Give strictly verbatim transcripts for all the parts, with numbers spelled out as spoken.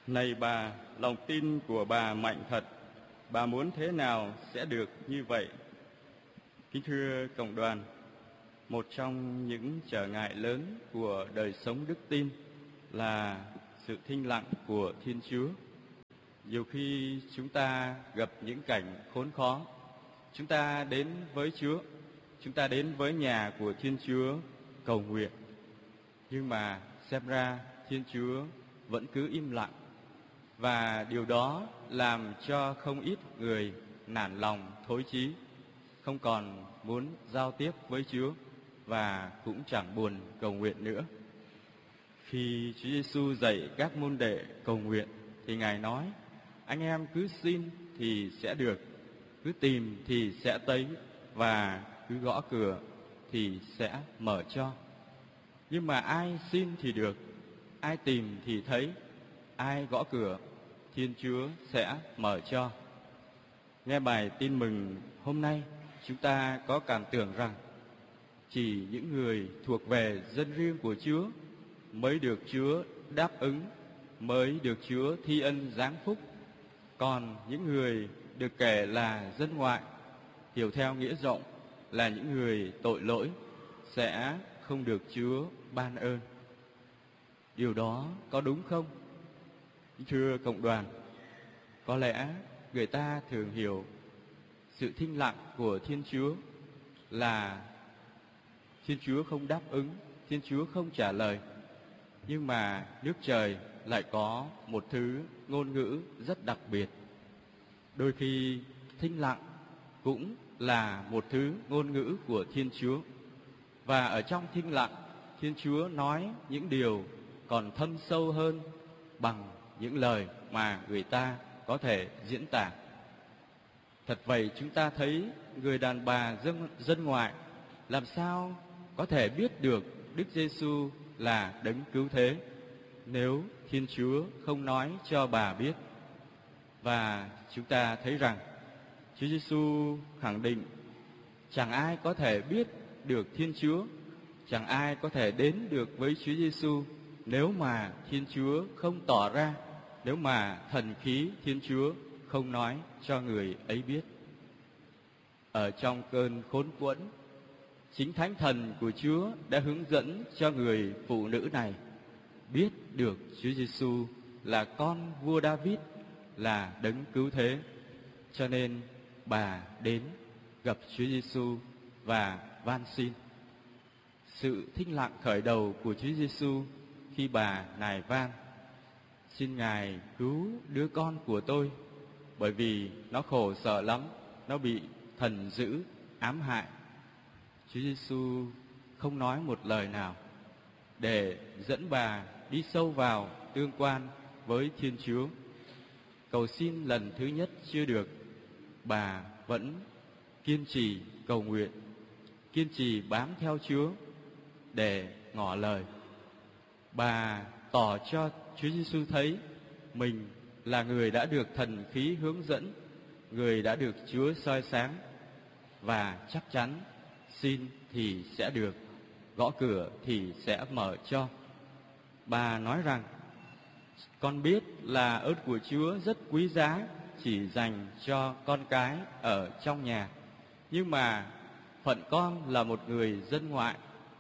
Này bà, lòng tin của bà mạnh thật. Bà muốn thế nào sẽ được như vậy. Kính thưa cộng đoàn, một trong những trở ngại lớn của đời sống đức tin là sự thinh lặng của Thiên Chúa. Nhiều khi chúng ta gặp những cảnh khốn khó, chúng ta đến với Chúa, chúng ta đến với nhà của Thiên Chúa cầu nguyện, nhưng mà xem ra Thiên Chúa vẫn cứ im lặng. Và điều đó làm cho không ít người nản lòng thối chí, không còn muốn giao tiếp với Chúa và cũng chẳng buồn cầu nguyện nữa. Khi Chúa Giêsu dạy các môn đệ cầu nguyện thì Ngài nói: anh em cứ xin thì sẽ được, cứ tìm thì sẽ thấy, và cứ gõ cửa thì sẽ mở cho. Nhưng mà ai xin thì được, ai tìm thì thấy, ai gõ cửa, Thiên Chúa sẽ mở cho. Nghe bài tin mừng hôm nay, chúng ta có cảm tưởng rằng chỉ những người thuộc về dân riêng của Chúa mới được Chúa đáp ứng, mới được Chúa thi ân giáng phúc. Còn những người được kể là dân ngoại, hiểu theo nghĩa rộng là những người tội lỗi, sẽ không được Chúa ban ơn. Điều đó có đúng không? Thưa cộng đoàn, có lẽ người ta thường hiểu sự thinh lặng của Thiên Chúa là Thiên Chúa không đáp ứng, Thiên Chúa không trả lời. Nhưng mà nước trời lại có một thứ ngôn ngữ rất đặc biệt. Đôi khi thinh lặng cũng là một thứ ngôn ngữ của Thiên Chúa. Và ở trong thinh lặng, Thiên Chúa nói những điều còn thâm sâu hơn bằng những lời mà người ta có thể diễn tả. Thật vậy, chúng ta thấy người đàn bà dân, dân ngoại làm sao có thể biết được Đức Giêsu là đấng cứu thế nếu Thiên Chúa không nói cho bà biết. Và chúng ta thấy rằng Chúa Giêsu khẳng định chẳng ai có thể biết được Thiên Chúa, chẳng ai có thể đến được với Chúa Giêsu nếu mà Thiên Chúa không tỏ ra, nếu mà thần khí Thiên Chúa không nói cho người ấy biết. Ở trong cơn khốn quẫn, chính Thánh Thần của Chúa đã hướng dẫn cho người phụ nữ này biết được Chúa Giêsu là con vua David, là đấng cứu thế. Cho nên bà đến gặp Chúa Giêsu và van xin. Sự thinh lặng khởi đầu của Chúa Giêsu khi bà nài van: xin Ngài cứu đứa con của tôi, bởi vì nó khổ sở lắm, nó bị thần dữ ám hại. Chúa Giêsu không nói một lời nào để dẫn bà đi sâu vào tương quan với Thiên Chúa. Cầu xin lần thứ nhất chưa được, bà vẫn kiên trì cầu nguyện, kiên trì bám theo Chúa để ngỏ lời. Bà tỏ cho Chúa Giêsu thấy mình là người đã được thần khí hướng dẫn, người đã được Chúa soi sáng, và chắc chắn xin thì sẽ được, gõ cửa thì sẽ mở cho. Bà nói rằng: con biết là ơn của Chúa rất quý giá, chỉ dành cho con cái ở trong nhà, nhưng mà phận con là một người dân ngoại,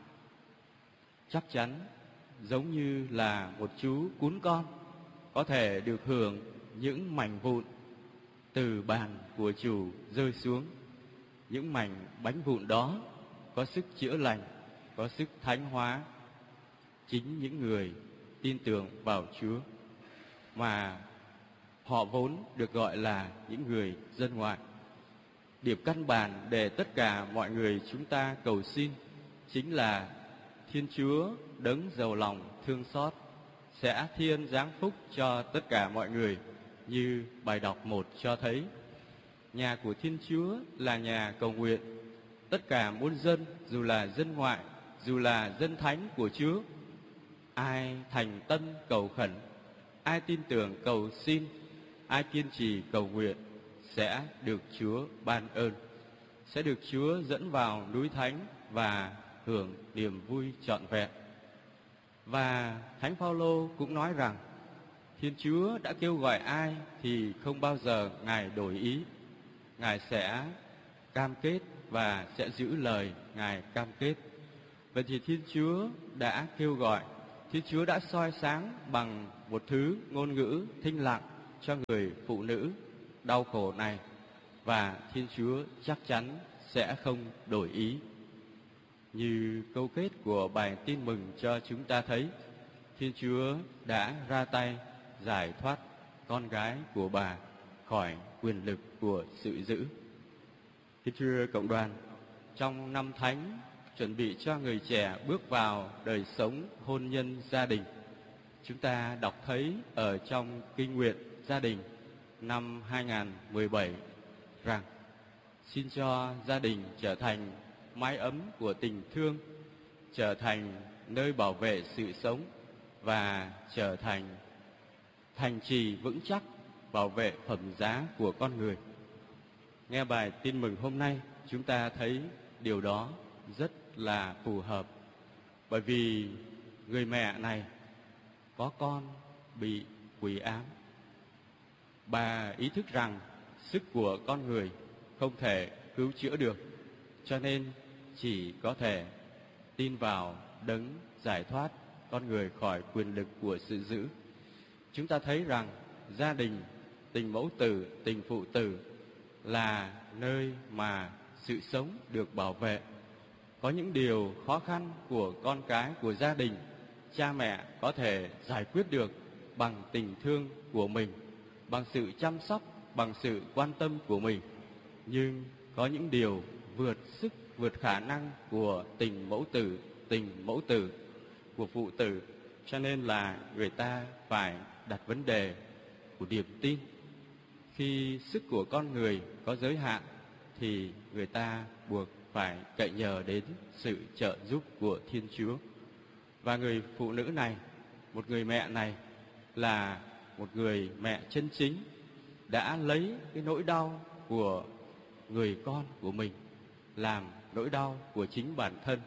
chắc chắn giống như là một chú cún con có thể được hưởng những mảnh vụn từ bàn của chủ rơi xuống. Những mảnh bánh vụn đó có sức chữa lành, có sức thánh hóa chính những người tin tưởng vào Chúa, mà họ vốn được gọi là những người dân ngoại. Điểm căn bản để tất cả mọi người chúng ta cầu xin chính là Thiên Chúa đấng giàu lòng thương xót sẽ thiên giáng phúc cho tất cả mọi người, như bài đọc một cho thấy. Nhà của Thiên Chúa là nhà cầu nguyện. Tất cả muôn dân, dù là dân ngoại, dù là dân thánh của Chúa, ai thành tâm cầu khẩn, ai tin tưởng cầu xin, ai kiên trì cầu nguyện sẽ được Chúa ban ơn, sẽ được Chúa dẫn vào núi thánh và hưởng niềm vui trọn vẹn. Và Thánh Phaolô cũng nói rằng Thiên Chúa đã kêu gọi ai thì không bao giờ Ngài đổi ý. Ngài sẽ cam kết và sẽ giữ lời Ngài cam kết. Vậy thì Thiên Chúa đã kêu gọi, Thiên Chúa đã soi sáng bằng một thứ ngôn ngữ thinh lặng cho người phụ nữ đau khổ này, và Thiên Chúa chắc chắn sẽ không đổi ý. Như câu kết của bài tin mừng cho chúng ta thấy, Thiên Chúa đã ra tay giải thoát con gái của bà khỏi quyền lực của sự dữ. Kính thưa cộng đoàn, trong năm thánh chuẩn bị cho người trẻ bước vào đời sống hôn nhân gia đình, chúng ta đọc thấy ở trong kinh nguyện gia đình năm hai không một bảy rằng: xin cho gia đình trở thành mái ấm của tình thương, trở thành nơi bảo vệ sự sống và trở thành thành trì vững chắc bảo vệ phẩm giá của con người. Nghe bài tin mừng hôm nay, chúng ta thấy điều đó rất là phù hợp. Bởi vì người mẹ này có con bị quỷ ám. Bà ý thức rằng sức của con người không thể cứu chữa được, cho nên chỉ có thể tin vào đấng giải thoát con người khỏi quyền lực của sự dữ. Chúng ta thấy rằng gia đình, tình mẫu tử, tình phụ tử là nơi mà sự sống được bảo vệ. Có những điều khó khăn của con cái, của gia đình, cha mẹ có thể giải quyết được bằng tình thương của mình, bằng sự chăm sóc, bằng sự quan tâm của mình. Nhưng có những điều vượt sức, vượt khả năng của tình mẫu tử, tình mẫu tử, của phụ tử. Cho nên là người ta phải đặt vấn đề của niềm tin. Khi sức của con người có giới hạn thì người ta buộc phải cậy nhờ đến sự trợ giúp của Thiên Chúa. Và người phụ nữ này, một người mẹ này, là một người mẹ chân chính, đã lấy cái nỗi đau của người con của mình làm nỗi đau của chính bản thân.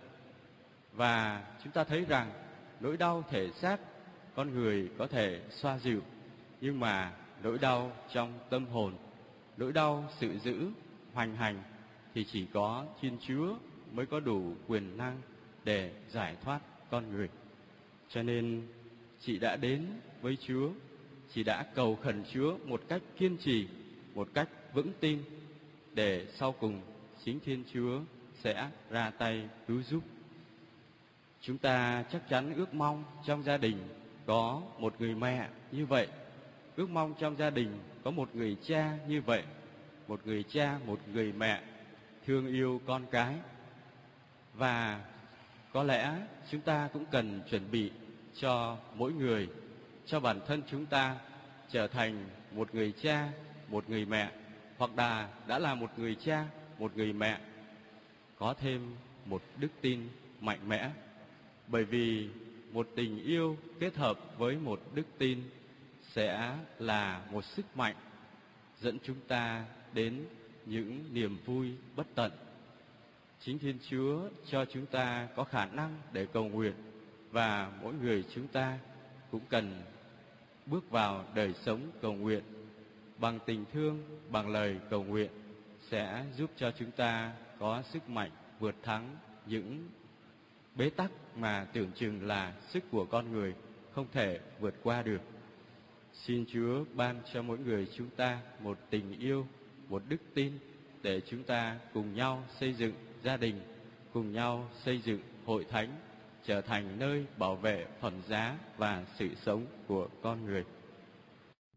Và chúng ta thấy rằng nỗi đau thể xác con người có thể xoa dịu, nhưng mà nỗi đau trong tâm hồn, nỗi đau sự dữ hoành hành thì chỉ có Thiên Chúa mới có đủ quyền năng để giải thoát con người. Cho nên chị đã đến với Chúa, chị đã cầu khẩn Chúa một cách kiên trì, một cách vững tin, để sau cùng chính Thiên Chúa sẽ ra tay cứu giúp. Chúng ta chắc chắn ước mong trong gia đình có một người mẹ như vậy, ước mong trong gia đình có một người cha như vậy, một người cha, một người mẹ thương yêu con cái. Và có lẽ chúng ta cũng cần chuẩn bị cho mỗi người, cho bản thân chúng ta trở thành một người cha, một người mẹ, hoặc là đã là một người cha, một người mẹ, có thêm một đức tin mạnh mẽ. Bởi vì một tình yêu kết hợp với một đức tin sẽ là một sức mạnh dẫn chúng ta đến những niềm vui bất tận. Chính Thiên Chúa cho chúng ta có khả năng để cầu nguyện, và mỗi người chúng ta cũng cần bước vào đời sống cầu nguyện bằng tình thương, bằng lời cầu nguyện, sẽ giúp cho chúng ta có sức mạnh vượt thắng những bế tắc mà tưởng chừng là sức của con người không thể vượt qua được. Xin Chúa ban cho mỗi người chúng ta một tình yêu, một đức tin, để chúng ta cùng nhau xây dựng gia đình, cùng nhau xây dựng hội thánh, trở thành nơi bảo vệ phẩm giá và sự sống của con người.